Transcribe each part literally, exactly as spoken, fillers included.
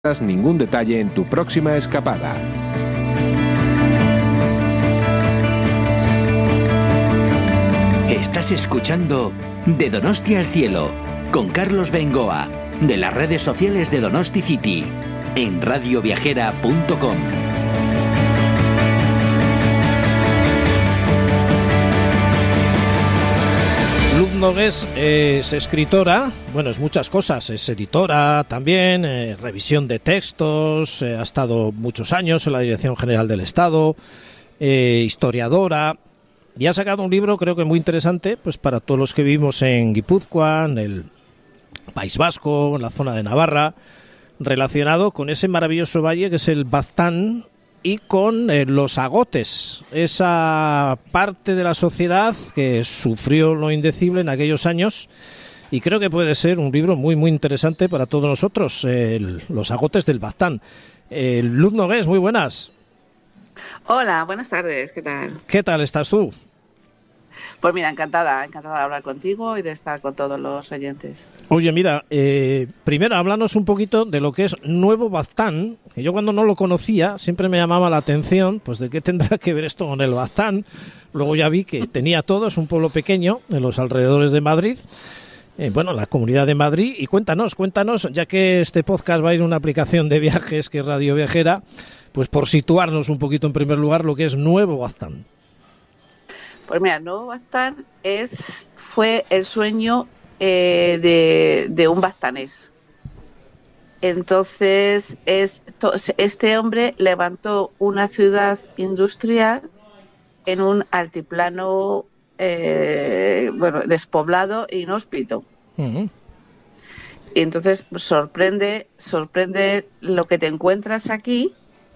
ningún detalle en tu próxima escapada. Estás escuchando De Donosti al Cielo con Carlos Bengoa, de las redes sociales de Donosti City, en radio viajera punto com. Luz Nogués es escritora, bueno, es muchas cosas, es editora también, eh, revisión de textos, eh, ha estado muchos años en la Dirección General del Estado, eh, historiadora, y ha sacado un libro creo que muy interesante pues para todos los que vivimos en Guipúzcoa, en el País Vasco, en la zona de Navarra, relacionado con ese maravilloso valle que es el Baztán, y con eh, los agotes, esa parte de la sociedad que sufrió lo indecible en aquellos años, y creo que puede ser un libro muy muy interesante para todos nosotros, eh, el, los agotes del Baztán. Eh, Luz Nogués, muy buenas. Hola, buenas tardes, ¿qué tal? ¿Qué tal estás tú? Pues mira, encantada, encantada de hablar contigo y de estar con todos los oyentes. Oye, mira, eh, primero háblanos un poquito de lo que es Nuevo Baztán, que yo cuando no lo conocía siempre me llamaba la atención, pues de qué tendrá que ver esto con el Baztán. Luego ya vi que tenía todo, es un pueblo pequeño en los alrededores de Madrid, eh, bueno, la Comunidad de Madrid. Y cuéntanos, cuéntanos, ya que este podcast va a ir a una aplicación de viajes que es Radio Viajera, pues por situarnos un poquito en primer lugar lo que es Nuevo Baztán. Pues mira, Nuevo Baztán es, fue el sueño eh, de, de un baztanés. Entonces, es, to, este hombre levantó una ciudad industrial en un altiplano eh, bueno, despoblado e inhóspito. Uh-huh. Y entonces sorprende, sorprende lo que te encuentras aquí.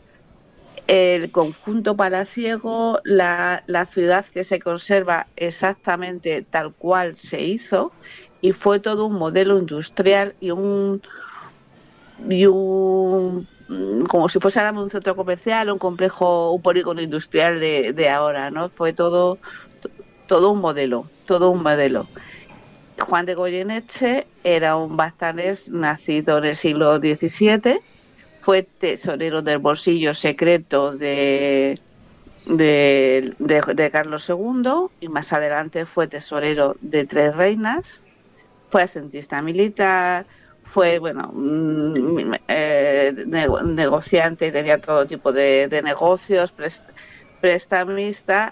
El conjunto palaciego, la, la ciudad que se conserva exactamente tal cual se hizo, y fue todo un modelo industrial y un, y un como si fuese un centro comercial, un complejo, un polígono industrial de, de ahora, ¿no? Fue todo, todo un modelo, todo un modelo. Juan de Goyeneche era un baztanés nacido en el siglo diecisiete. Fue tesorero del bolsillo secreto de, de, de, de Carlos segundo, y más adelante fue tesorero de Tres Reinas. Fue asentista militar, fue bueno eh, nego, negociante y tenía todo tipo de, de negocios, prest, prestamista.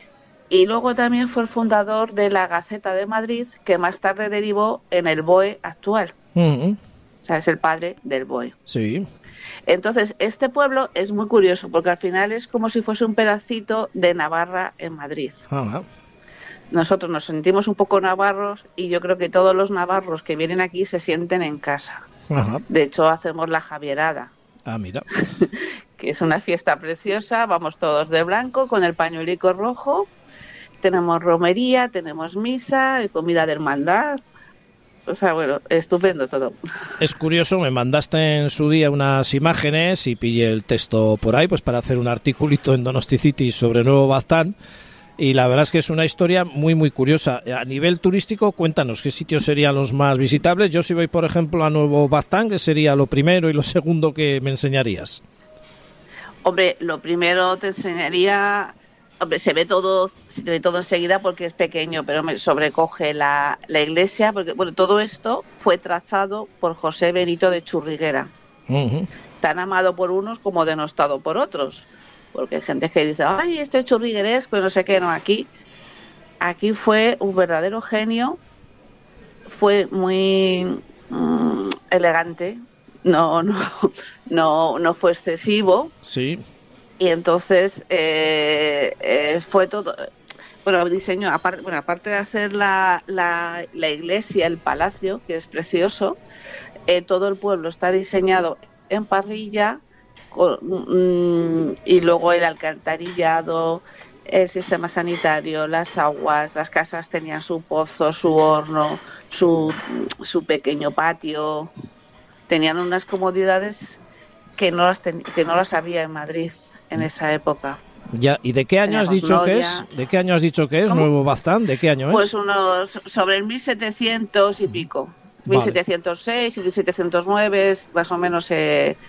Y luego también fue el fundador de la Gaceta de Madrid, que más tarde derivó en el B O E actual. Uh-huh. O sea, es el padre del B O E. Sí. Entonces, este pueblo es muy curioso porque al final es como si fuese un pedacito de Navarra en Madrid. Uh-huh. Nosotros nos sentimos un poco navarros y yo creo que todos los navarros que vienen aquí se sienten en casa. Uh-huh. De hecho, hacemos la Javierada. Ah, mira. Que es una fiesta preciosa, vamos todos de blanco con el pañuelico rojo, tenemos romería, tenemos misa y comida de hermandad. O sea, bueno, estupendo todo. Es curioso, me mandaste en su día unas imágenes y pillé el texto por ahí pues para hacer un articulito en Donosti City sobre Nuevo Baztán, y la verdad es que es una historia muy muy curiosa. A nivel turístico, cuéntanos qué sitios serían los más visitables. Yo si voy, por ejemplo, a Nuevo Baztán, ¿qué sería lo primero y lo segundo que me enseñarías? Hombre, lo primero te enseñaría... Hombre, se ve todo, se ve todo enseguida porque es pequeño, pero me sobrecoge la, la iglesia, porque bueno, todo esto fue trazado por José Benito de Churriguera, uh-huh. tan amado por unos como denostado por otros, porque hay gente que dice, ay, este es churrigueresco y no sé qué, no, aquí, aquí fue un verdadero genio, fue muy mm, elegante, no, no, no, no fue excesivo. Sí. Y entonces eh, eh, fue todo, bueno, diseño, aparte, bueno, aparte de hacer la, la, la iglesia, el palacio, que es precioso, eh, todo el pueblo está diseñado en parrilla, con, mm, y luego el alcantarillado, el sistema sanitario, las aguas, las casas tenían su pozo, su horno, su, su pequeño patio, tenían unas comodidades que no las, ten, que no las había en Madrid en esa época. Ya, ¿y de qué año Tenemos has dicho Noria. que es? ¿De qué año has dicho que es ¿Cómo? Nuevo Baztán? ¿De qué año es? Pues unos sobre el mil setecientos y pico. Vale. mil setecientos seis y mil setecientos nueve es más o menos eh,